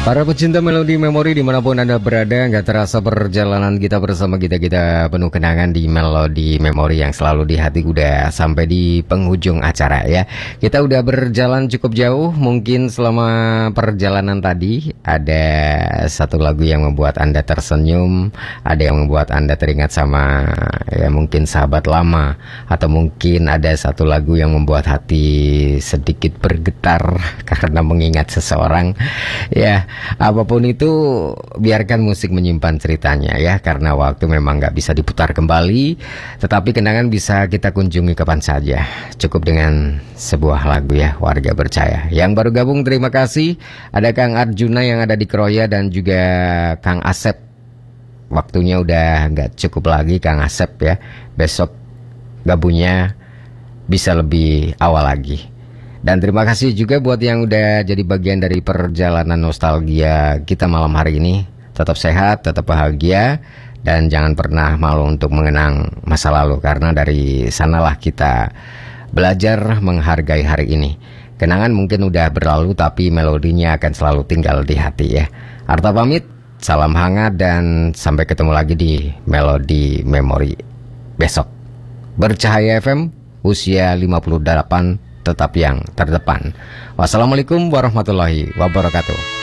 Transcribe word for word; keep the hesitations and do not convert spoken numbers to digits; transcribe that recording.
Para pecinta melodi memori dimanapun Anda berada, nggak terasa perjalanan kita bersama kita-kita penuh kenangan di melodi memori yang selalu di hati. Udah sampai di penghujung acara ya. Kita udah berjalan cukup jauh. Mungkin selama perjalanan tadi ada satu lagu yang membuat Anda tersenyum, ada yang membuat Anda teringat sama ya mungkin sahabat lama, atau mungkin ada satu lagu yang membuat hati sedikit bergetar karena mengingat seseorang. Ya, apapun itu, biarkan musik menyimpan ceritanya ya, karena waktu memang nggak bisa diputar kembali, tetapi kenangan bisa kita kunjungi kapan saja. Cukup dengan sebuah lagu ya, Warga Percaya. Yang baru gabung terima kasih, ada Kang Arjuna yang ada di Kroya dan juga Kang Asep. Waktunya udah nggak cukup lagi Kang Asep ya, besok gabungnya bisa lebih awal lagi. Dan terima kasih juga buat yang udah jadi bagian dari perjalanan nostalgia kita malam hari ini. Tetap sehat, tetap bahagia, dan jangan pernah malu untuk mengenang masa lalu, karena dari sanalah kita belajar menghargai hari ini. Kenangan mungkin udah berlalu, tapi melodinya akan selalu tinggal di hati ya. Arta pamit, salam hangat, dan sampai ketemu lagi di Melodi Memori besok. Bercahaya F M, usia lima puluh delapan, tetap yang terdepan. Wassalamualaikum warahmatullahi wabarakatuh.